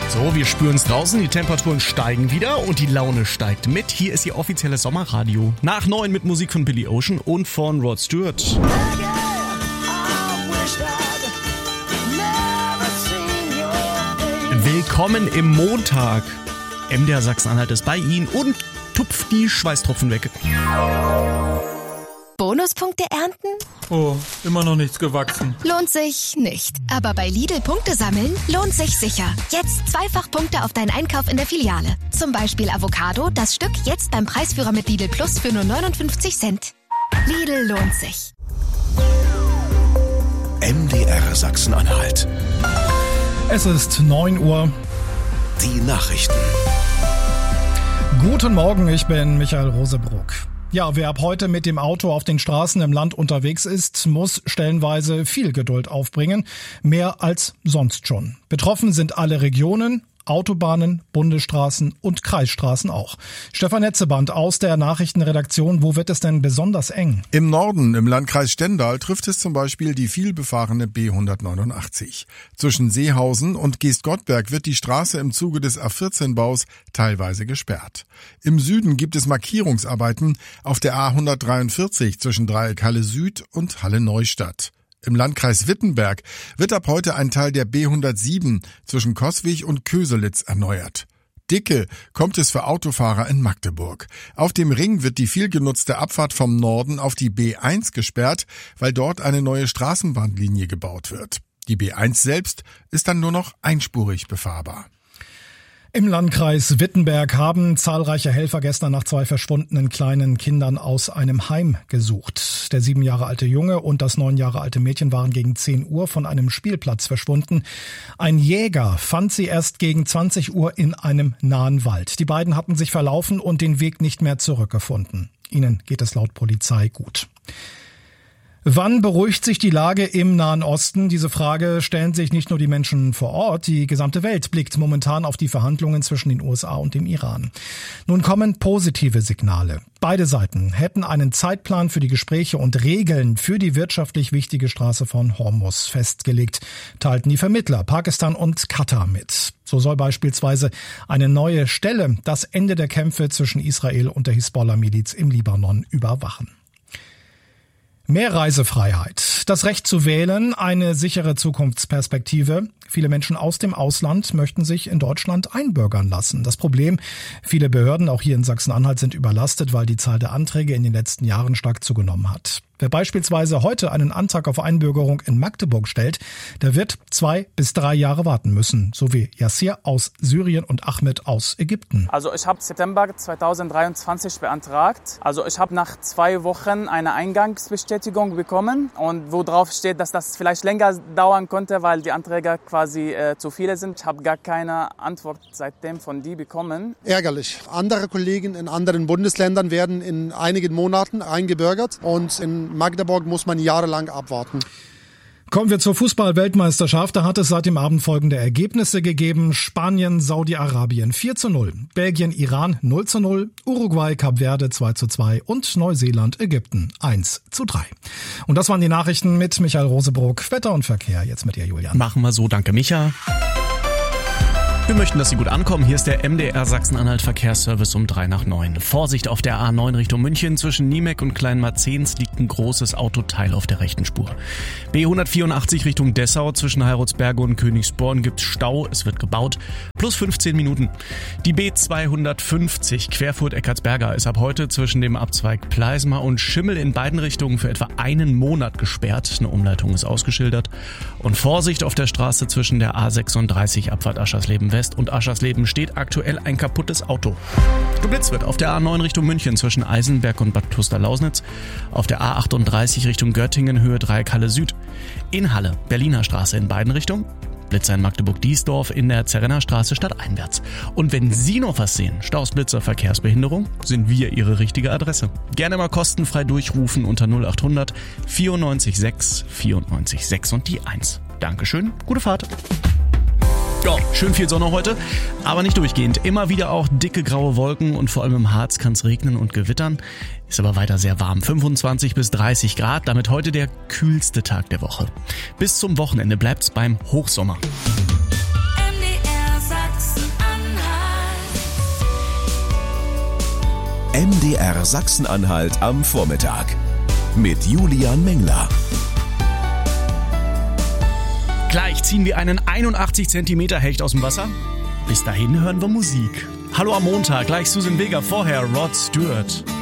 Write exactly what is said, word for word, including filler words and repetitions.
So, wir spüren es draußen, die Temperaturen steigen wieder und die Laune steigt mit. Hier ist Ihr offizielles Sommerradio. Nach neun mit Musik von Billy Ocean und von Rod Stewart. Willkommen im Montag. M D R Sachsen-Anhalt ist bei Ihnen und tupft die Schweißtropfen weg. Bonuspunkte ernten? Oh, immer noch nichts gewachsen. Lohnt sich nicht. Aber bei Lidl Punkte sammeln lohnt sich sicher. Jetzt zweifach Punkte auf deinen Einkauf in der Filiale. Zum Beispiel Avocado, das Stück jetzt beim Preisführer mit Lidl Plus für nur neunundfünfzig Cent. Lidl lohnt sich. M D R Sachsen-Anhalt. Es ist neun Uhr. Die Nachrichten. Guten Morgen, ich bin Michael Rosebruck. Ja, wer ab heute mit dem Auto auf den Straßen im Land unterwegs ist, muss stellenweise viel Geduld aufbringen. Mehr als sonst schon. Betroffen sind alle Regionen, Autobahnen, Bundesstraßen und Kreisstraßen auch. Stefan Netzeband aus der Nachrichtenredaktion. Wo wird es denn besonders eng? Im Norden, im Landkreis Stendal, trifft es zum Beispiel die vielbefahrene B hundertneunundachtzig. Zwischen Seehausen und Geestgottberg wird die Straße im Zuge des A vierzehn Baus teilweise gesperrt. Im Süden gibt es Markierungsarbeiten auf der A hundertdreiundvierzig zwischen Dreieck Halle Süd und Halle Neustadt. Im Landkreis Wittenberg wird ab heute ein Teil der B hundertsieben zwischen Coswig und Köselitz erneuert. Dicke kommt es für Autofahrer in Magdeburg. Auf dem Ring wird die viel genutzte Abfahrt vom Norden auf die B eins gesperrt, weil dort eine neue Straßenbahnlinie gebaut wird. Die B eins selbst ist dann nur noch einspurig befahrbar. Im Landkreis Wittenberg haben zahlreiche Helfer gestern nach zwei verschwundenen kleinen Kindern aus einem Heim gesucht. Der sieben Jahre alte Junge und das neun Jahre alte Mädchen waren gegen zehn Uhr von einem Spielplatz verschwunden. Ein Jäger fand sie erst gegen zwanzig Uhr in einem nahen Wald. Die beiden hatten sich verlaufen und den Weg nicht mehr zurückgefunden. Ihnen geht es laut Polizei gut. Wann beruhigt sich die Lage im Nahen Osten? Diese Frage stellen sich nicht nur die Menschen vor Ort. Die gesamte Welt blickt momentan auf die Verhandlungen zwischen den U S A und dem Iran. Nun kommen positive Signale. Beide Seiten hätten einen Zeitplan für die Gespräche und Regeln für die wirtschaftlich wichtige Straße von Hormuz festgelegt, teilten die Vermittler Pakistan und Katar mit. So soll beispielsweise eine neue Stelle das Ende der Kämpfe zwischen Israel und der Hisbollah-Miliz im Libanon überwachen. Mehr Reisefreiheit, das Recht zu wählen, eine sichere Zukunftsperspektive. Viele Menschen aus dem Ausland möchten sich in Deutschland einbürgern lassen. Das Problem, viele Behörden, auch hier in Sachsen-Anhalt, sind überlastet, weil die Zahl der Anträge in den letzten Jahren stark zugenommen hat. Wer beispielsweise heute einen Antrag auf Einbürgerung in Magdeburg stellt, der wird zwei bis drei Jahre warten müssen, so wie Yassir aus Syrien und Ahmed aus Ägypten. Also ich habe September zweitausenddreiundzwanzig beantragt. Also ich habe nach zwei Wochen eine Eingangsbestätigung bekommen und wo drauf steht, dass das vielleicht länger dauern konnte, weil die Anträge quasi äh, zu viele sind. Ich habe gar keine Antwort seitdem von die bekommen. Ärgerlich. Andere Kollegen in anderen Bundesländern werden in einigen Monaten eingebürgert und in Magdeburg muss man jahrelang abwarten. Kommen wir zur Fußball-Weltmeisterschaft. Da hat es seit dem Abend folgende Ergebnisse gegeben. Spanien, Saudi-Arabien vier zu null, Belgien, Iran null zu null, Uruguay, Kap Verde zwei zu zwei und Neuseeland, Ägypten eins zu drei. Und das waren die Nachrichten mit Michael Rosebruck. Wetter und Verkehr jetzt mit dir, Julian. Machen wir so, danke Micha. Wir möchten, dass Sie gut ankommen. Hier ist der M D R Sachsen-Anhalt Verkehrsservice um drei nach neun. Vorsicht auf der A neun Richtung München. Zwischen Niemek und Kleinmarzens liegt ein großes Autoteil auf der rechten Spur. B hundertvierundachtzig Richtung Dessau. Zwischen Heiratsberge und Königsborn gibt's Stau. Es wird gebaut. Plus fünfzehn Minuten. Die B zweihundertfünfzig Querfurt-Eckartsberger ist ab heute zwischen dem Abzweig Pleismer und Schimmel in beiden Richtungen für etwa einen Monat gesperrt. Eine Umleitung ist ausgeschildert. Und Vorsicht auf der Straße zwischen der A sechsunddreißig Abfahrt Aschersleben West und Aschersleben steht aktuell ein kaputtes Auto. Geblitzt wird auf der A neun Richtung München zwischen Eisenberg und Bad Klosterlausnitz, auf der A achtunddreißig Richtung Göttingen Höhe Dreieck Halle Süd, in Halle Berliner Straße in beiden Richtungen, Blitzer in Magdeburg-Diesdorf in der Zerrenner Straße stadteinwärts. Und wenn Sie noch was sehen, Staus, Blitzer, Verkehrsbehinderung, sind wir Ihre richtige Adresse. Gerne mal kostenfrei durchrufen unter null achthundert vierundneunzig sechs vierundneunzig sechs und die eins. Dankeschön, gute Fahrt. Ja, schön viel Sonne heute, aber nicht durchgehend. Immer wieder auch dicke graue Wolken und vor allem im Harz kann es regnen und gewittern. Ist aber weiter sehr warm. fünfundzwanzig bis dreißig Grad, damit heute der kühlste Tag der Woche. Bis zum Wochenende bleibt's beim Hochsommer. M D R Sachsen. M D R Sachsen-Anhalt am Vormittag mit Julian Mengler. Gleich ziehen wir einen einundachtzig Zentimeter Hecht aus dem Wasser. Bis dahin hören wir Musik. Hallo am Montag, gleich Susan Vega, vorher Rod Stewart.